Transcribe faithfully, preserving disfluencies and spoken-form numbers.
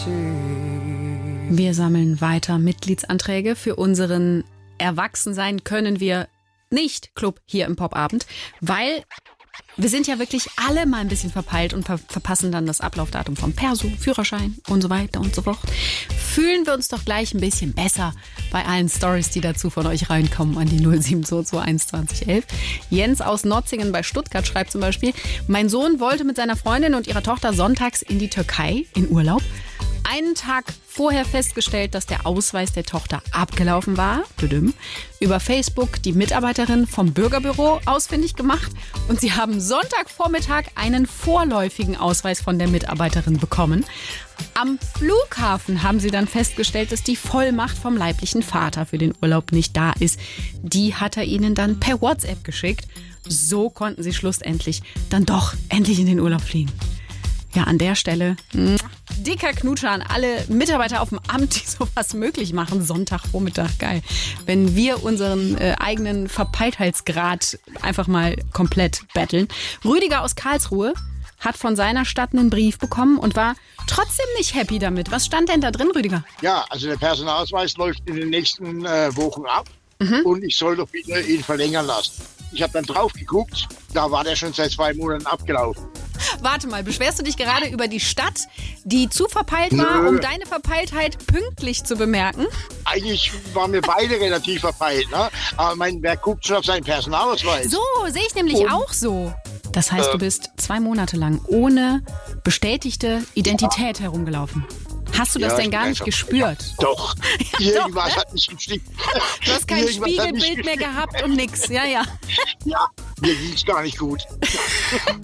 Wir sammeln weiter Mitgliedsanträge für unseren Erwachsensein können wir nicht Club hier im Popabend, weil wir sind ja wirklich alle mal ein bisschen verpeilt und ver- verpassen dann das Ablaufdatum vom Perso, Führerschein und so weiter und so fort. Fühlen wir uns doch gleich ein bisschen besser bei allen Stories, die dazu von euch reinkommen an die null sieben zwei zwei eins zwanzig elf. Jens aus Notzingen bei Stuttgart schreibt zum Beispiel, mein Sohn wollte mit seiner Freundin und ihrer Tochter sonntags in die Türkei in Urlaub. Einen Tag vorher festgestellt, dass der Ausweis der Tochter abgelaufen war. Über Facebook die Mitarbeiterin vom Bürgerbüro ausfindig gemacht und sie haben Sonntagvormittag einen vorläufigen Ausweis von der Mitarbeiterin bekommen. Am Flughafen haben sie dann festgestellt, dass die Vollmacht vom leiblichen Vater für den Urlaub nicht da ist. Die hat er ihnen dann per WhatsApp geschickt. So konnten sie schlussendlich dann doch endlich in den Urlaub fliegen. Ja, an der Stelle dicker Knutscher an alle Mitarbeiter auf dem Amt, die sowas möglich machen. Sonntagvormittag, geil. Wenn wir unseren äh, eigenen Verpeiltheitsgrad einfach mal komplett battlen. Rüdiger aus Karlsruhe hat von seiner Stadt einen Brief bekommen und war trotzdem nicht happy damit. Was stand denn da drin, Rüdiger? Ja, also der Personalausweis läuft in den nächsten äh, Wochen ab mhm. und ich soll doch wieder ihn verlängern lassen. Ich habe dann drauf geguckt, da war der schon seit zwei Monaten abgelaufen. Warte mal, beschwerst du dich gerade über die Stadt, die zu verpeilt war, Nö. um deine Verpeiltheit pünktlich zu bemerken? Eigentlich waren wir beide relativ verpeilt, ne? Aber mein, wer guckt schon auf seinen Personalausweis? So, sehe ich nämlich Und? auch so. Das heißt, äh, du bist zwei Monate lang ohne bestätigte Identität ja. herumgelaufen. Hast du das ja, denn gar nicht gespürt? Doch. Ja, Irgendwas doch, ne? hat nicht gestimmt. Du hast kein Spiegelbild mehr gehabt und nix. Ja, ja. Ja, mir ging's gar nicht gut.